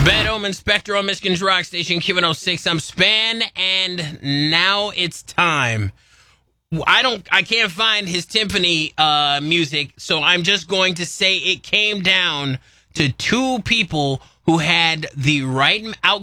Bad Omen Spectre on Michigan's Rock Station, Q106. I'm Span, and now it's time. I can't find his timpani music, so I'm just going to say it came down to two people who had the right outcome